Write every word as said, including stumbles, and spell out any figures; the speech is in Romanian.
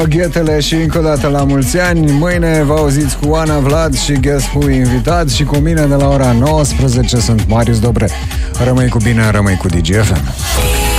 Ghetele și încă o dată la mulți ani. Mâine vă auziți cu Ana Vlad și Guess Who invitat. Și cu mine de la ora nouăsprezece sunt Marius Dobre. Rămâi cu bine, rămâi cu D G F M.